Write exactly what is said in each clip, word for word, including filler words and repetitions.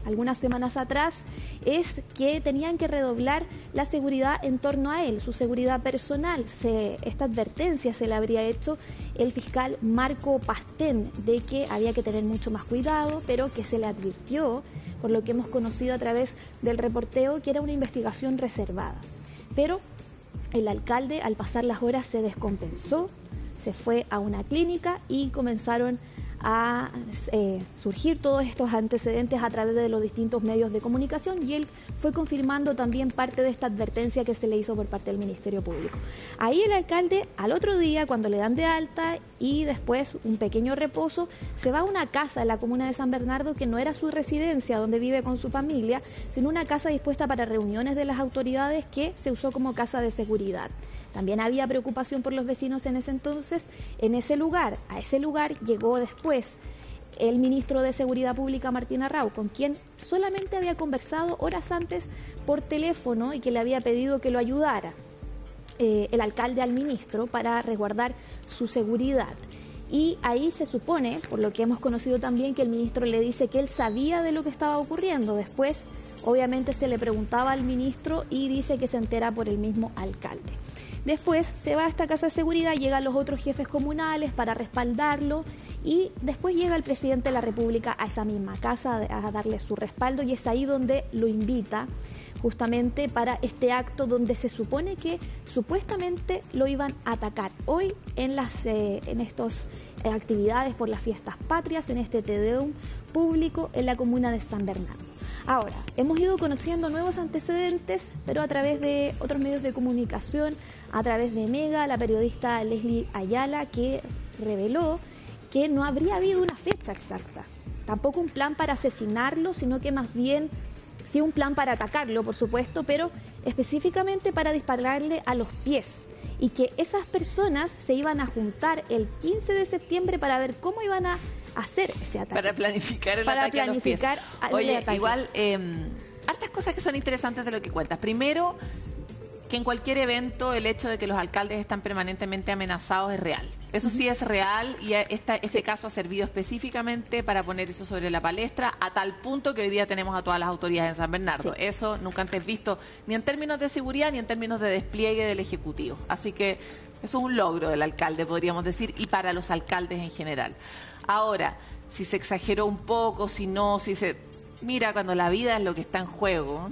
algunas semanas atrás es que tenían que redoblar la seguridad en torno a él, su seguridad personal. Se, esta advertencia se le habría hecho el fiscal Marco Pastén de que había que tener mucho más cuidado, pero que se le advirtió, por lo que hemos conocido a través del reporteo, que era una investigación reservada. Pero el alcalde, al pasar las horas, se descompensó, se fue a una clínica y comenzaron a eh, surgir todos estos antecedentes a través de los distintos medios de comunicación, y él fue confirmando también parte de esta advertencia que se le hizo por parte del Ministerio Público. Ahí el alcalde, al otro día, cuando le dan de alta y después un pequeño reposo, se va a una casa en la comuna de San Bernardo que no era su residencia donde vive con su familia, sino una casa dispuesta para reuniones de las autoridades que se usó como casa de seguridad. También había preocupación por los vecinos en ese entonces. En ese lugar, a ese lugar llegó después el ministro de Seguridad Pública, Martín Arrau, con quien solamente había conversado horas antes por teléfono y que le había pedido que lo ayudara eh, el alcalde al ministro para resguardar su seguridad. Y ahí se supone, por lo que hemos conocido también, que el ministro le dice que él sabía de lo que estaba ocurriendo. Después, obviamente, se le preguntaba al ministro y dice que se entera por el mismo alcalde. Después se va a esta casa de seguridad, llegan los otros jefes comunales para respaldarlo y después llega el presidente de la República a esa misma casa a darle su respaldo, y es ahí donde lo invita justamente para este acto donde se supone que supuestamente lo iban a atacar hoy en las eh, en estas eh, actividades por las fiestas patrias, en este Te Deum público en la comuna de San Bernardo. Ahora, hemos ido conociendo nuevos antecedentes, pero a través de otros medios de comunicación, a través de Mega, la periodista Leslie Ayala, que reveló que no habría habido una fecha exacta, tampoco un plan para asesinarlo, sino que más bien sí un plan para atacarlo, por supuesto, pero específicamente para dispararle a los pies, y que esas personas se iban a juntar el quince de septiembre para ver cómo iban a hacer ese ataque. Para planificar el para ataque planificar a los pies. Oye, ataque. igual, eh, hartas cosas que son interesantes de lo que cuentas. Primero, que en cualquier evento el hecho de que los alcaldes están permanentemente amenazados es real. Eso sí es real, y esta, ese caso ha servido específicamente para poner eso sobre la palestra, a tal punto que hoy día tenemos a todas las autoridades en San Bernardo. Sí. Eso nunca antes visto, ni en términos de seguridad, ni en términos de despliegue del Ejecutivo. Así que eso es un logro del alcalde, podríamos decir, y para los alcaldes en general. Ahora, si se exageró un poco, si no, si se... Mira, cuando la vida es lo que está en juego,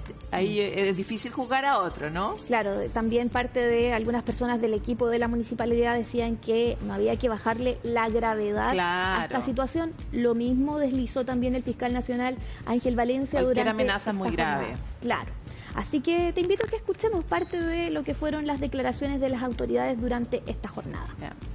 ahí es difícil juzgar a otro, ¿no? Claro, también parte de algunas personas del equipo de la municipalidad decían que no había que bajarle la gravedad claro. a esta situación. Lo mismo deslizó también el fiscal nacional Ángel Valencia. Cualquier durante amenaza es muy grave. Jornada. Claro. Así que te invito a que escuchemos parte de lo que fueron las declaraciones de las autoridades durante esta jornada. Veamos.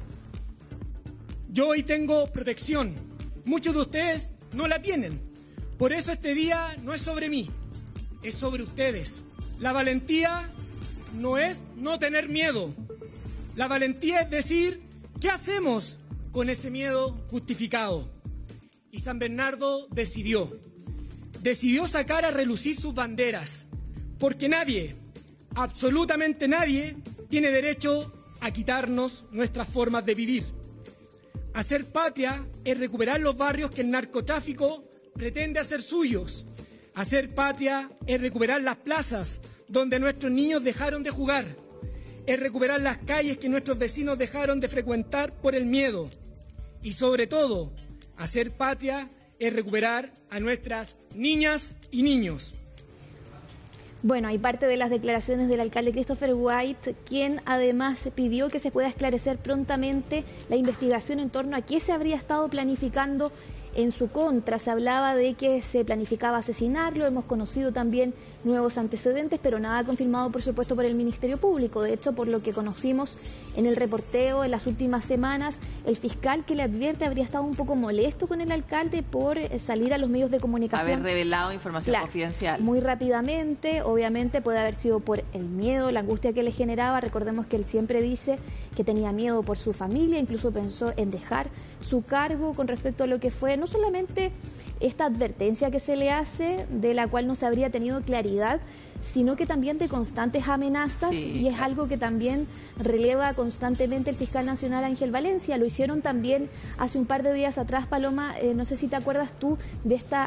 Yo hoy tengo protección. Muchos de ustedes no la tienen. Por eso este día no es sobre mí, es sobre ustedes. La valentía no es no tener miedo. La valentía es decir, ¿qué hacemos con ese miedo justificado? Y San Bernardo decidió. Decidió sacar a relucir sus banderas. Porque nadie, absolutamente nadie, tiene derecho a quitarnos nuestras formas de vivir. Hacer patria es recuperar los barrios que el narcotráfico pretende hacer suyos. Hacer patria es recuperar las plazas donde nuestros niños dejaron de jugar. Es recuperar las calles que nuestros vecinos dejaron de frecuentar por el miedo. Y sobre todo, hacer patria es recuperar a nuestras niñas y niños. Bueno, hay parte de las declaraciones del alcalde Christopher White, quien además pidió que se pueda esclarecer prontamente la investigación en torno a qué se habría estado planificando en su contra. Se hablaba de que se planificaba asesinarlo, hemos conocido también nuevos antecedentes, pero nada confirmado, por supuesto, por el Ministerio Público. De hecho, por lo que conocimos en el reporteo en las últimas semanas, el fiscal que le advierte habría estado un poco molesto con el alcalde por salir a los medios de comunicación. Haber revelado información claro, confidencial. Muy rápidamente, obviamente puede haber sido por el miedo, la angustia que le generaba. Recordemos que él siempre dice que tenía miedo por su familia, incluso pensó en dejar su cargo con respecto a lo que fue, no solamente esta advertencia que se le hace, de la cual no se habría tenido claridad, sino que también de constantes amenazas, sí, y es claro. algo que también releva constantemente el fiscal nacional Ángel Valencia. Lo hicieron también hace un par de días atrás, Paloma, eh, no sé si te acuerdas tú de esta